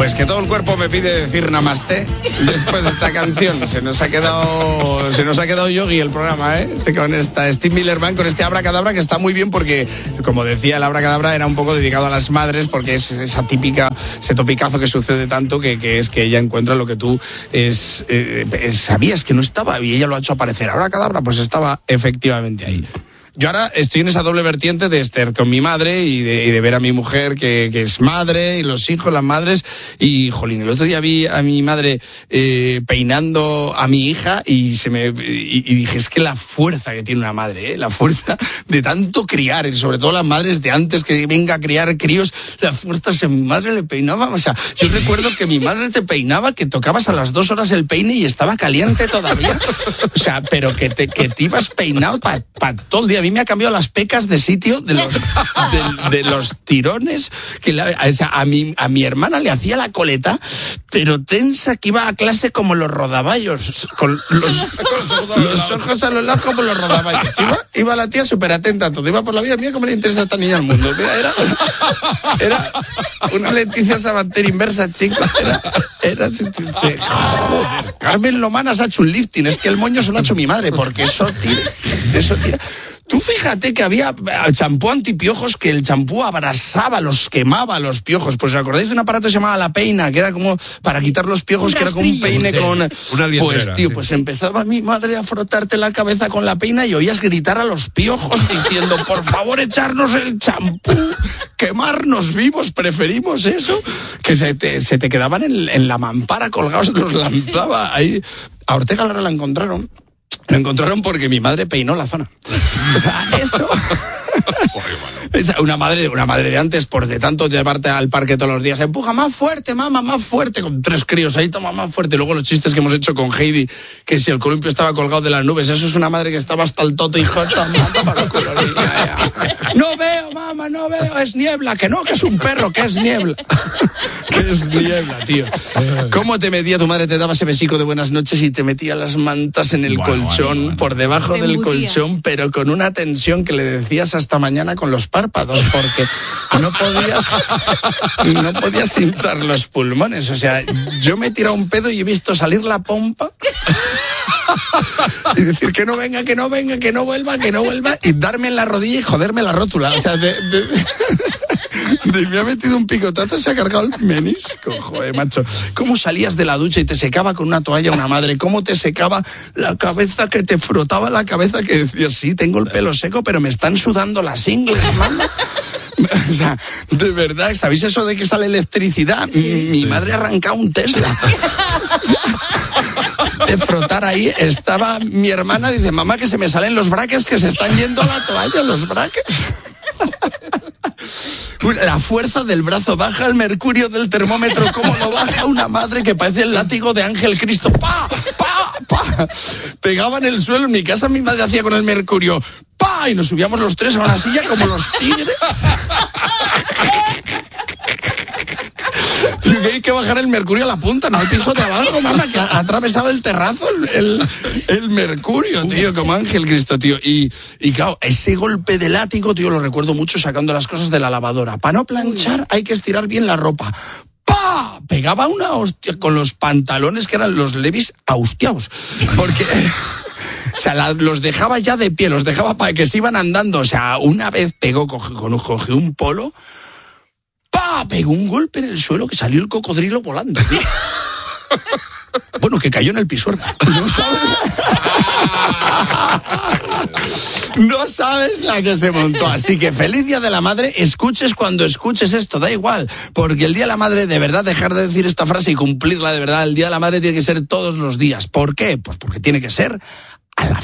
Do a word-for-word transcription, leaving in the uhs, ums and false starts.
Pues que todo el cuerpo me pide decir namaste después de esta canción. Se nos ha quedado se nos ha quedado Yogi el programa, ¿eh? Con esta Steve Miller Band, con este abracadabra que está muy bien porque, como decía, el abracadabra era un poco dedicado a las madres porque es esa típica, ese topicazo que sucede tanto que, que es que ella encuentra lo que tú es, eh, sabías que no estaba y ella lo ha hecho aparecer. Abracadabra, pues estaba efectivamente ahí. Yo ahora estoy en esa doble vertiente de estar con mi madre y de, y de ver a mi mujer que, que es madre y los hijos, las madres. Y, jolín, el otro día vi a mi madre eh, peinando a mi hija y se me y, y dije, es que la fuerza que tiene una madre, ¿eh? La fuerza de tanto criar, y sobre todo las madres de antes que venga a criar críos, la fuerza se mi madre le peinaba. O sea, yo recuerdo que mi madre te peinaba, que tocabas a las dos horas el peine y estaba caliente todavía. O sea, pero que te, que te ibas peinado para pa todo el día. A mí me ha cambiado las pecas de sitio de los, de, de los tirones. Que la, o sea, a, mi, a mi hermana le hacía la coleta, pero tensa, que iba a clase como los rodaballos, con los, los ojos a los lados como los rodaballos. Iba, iba la tía súper atenta a todo, iba por la vida. Mira cómo le interesa a esta niña al mundo. Mira, era, era una Leticia Sabater inversa, chica. Era, era, joder, Carmen Lomana se ha hecho un lifting. Es que el moño se lo ha hecho mi madre, porque eso tira, eso tira. Tú fíjate que había champú antipiojos, que el champú abrasaba, los quemaba los piojos. Pues ¿os acordáis de un aparato que se llamaba La Peina? Que era como para quitar los piojos, un que era como un peine sí, con... Una pues tío, sí. Pues empezaba mi madre a frotarte la cabeza con la peina y oías gritar a los piojos diciendo, por favor, echarnos el champú, quemarnos vivos, preferimos eso. Que se te, se te quedaban en, en la mampara colgados, los lanzaba ahí. A Ortega ahora la encontraron. Lo encontraron porque mi madre peinó la zona. O sea, eso... Una madre, una madre de antes, por de tanto llevarte al parque todos los días, empuja más fuerte, mamá, más fuerte, con tres críos ahí, toma más fuerte. Y luego los chistes que hemos hecho con Heidi, que si el columpio estaba colgado de las nubes, eso es una madre que estaba hasta el toto y jota, no veo, mamá, no veo, es niebla, que no, que es un perro, que es niebla. Que es niebla, tío. ¿Cómo te metía tu madre? Te daba ese besico de buenas noches y te metía las mantas en el bueno, colchón, bueno, bueno. por debajo te del embudía. colchón, pero con una tensión que le decías hasta mañana con los párpados, porque no podías no podías hinchar los pulmones. O sea, yo me he tirado un pedo y he visto salir la pompa y decir que no venga, que no venga, que no vuelva, que no vuelva, y darme en la rodilla y joderme la rótula. O sea, de, de, de, me ha metido un picotazo, se ha cargado el menisco. Joder, macho. ¿Cómo salías de la ducha y te secaba con una toalla una madre? ¿Cómo te secaba la cabeza, que te frotaba la cabeza, que decías, sí, tengo el pelo seco, pero me están sudando las ingles, mamá? O sea, de verdad, ¿sabéis eso de que sale electricidad? Sí, mi, mi sí. madre arrancaba un Tesla. De frotar ahí, estaba mi hermana, dice, mamá, que se me salen los braques, que se están yendo a la toalla, los braques. La fuerza del brazo, baja el mercurio del termómetro, como lo baja una madre que parece el látigo de Ángel Cristo. ¡Pa! ¡Pa! ¡Pa! Pegaba en el suelo. En mi casa mi madre hacía con el mercurio ¡pa! Y nos subíamos los tres a una silla como los tigres. Hay que bajar el mercurio a la punta, no al piso de abajo, mamá, que ha atravesado el terrazo el, el, el mercurio, tío, como Ángel Cristo, tío. Y, y claro, ese golpe de látigo, tío, lo recuerdo mucho sacando las cosas de la lavadora. Para no planchar hay que estirar bien la ropa. ¡Pah! Pegaba una hostia con los pantalones que eran los Levi's austiaos. Porque... O sea, la, los dejaba ya de pie, los dejaba para que se iban andando. O sea, una vez pegó, cogió, cogió un polo... ¡Pah! Pegó un golpe en el suelo que salió el cocodrilo volando, tío. Bueno, que cayó en el Pisuerga. No sabes. No sabes la que se montó. Así que feliz Día de la Madre. Escuches cuando escuches esto, da igual. Porque el Día de la Madre, de verdad, dejar de decir esta frase y cumplirla de verdad. El Día de la Madre tiene que ser todos los días. ¿Por qué? Pues porque tiene que ser a la